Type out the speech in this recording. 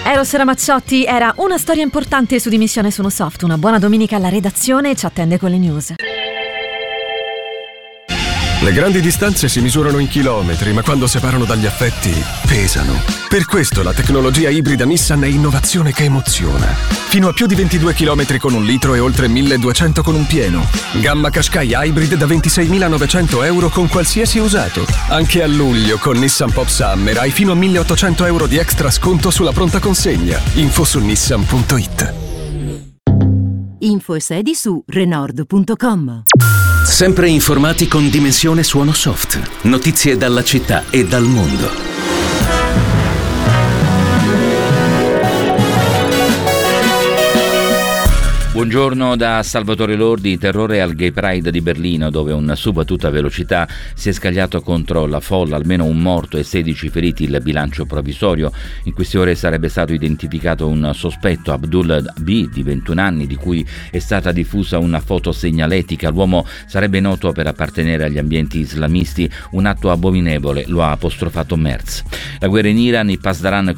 Eros Ramacciotti era una storia importante su Dimissione Sono Soft. Una buona domenica alla redazione, ci attende con le news. Le grandi distanze si misurano in chilometri, ma quando separano dagli affetti, pesano. Per questo la tecnologia ibrida Nissan è innovazione che emoziona. Fino a più di 22 chilometri con 1 litro e oltre 1200 con un pieno. Gamma Qashqai Hybrid da 26.900 euro con qualsiasi usato. Anche a luglio con Nissan Pop Summer hai fino a 1.800 euro di extra sconto sulla pronta consegna. Info su nissan.it. Info e sedi su Renault.com. Sempre informati con Dimensione Suono Soft. Notizie dalla città e dal mondo. Buongiorno da Salvatore Lordi. Terrore al Gay Pride di Berlino, dove un sub a tutta velocità si è scagliato contro la folla, almeno un morto e 16 feriti il bilancio provvisorio. In queste ore sarebbe stato identificato un sospetto, Abdul B, di 21 anni, di cui è stata diffusa una foto segnaletica. L'uomo sarebbe noto per appartenere agli ambienti islamisti, un atto abominevole, lo ha apostrofato Merz. La guerra in Iran, i Pasdaran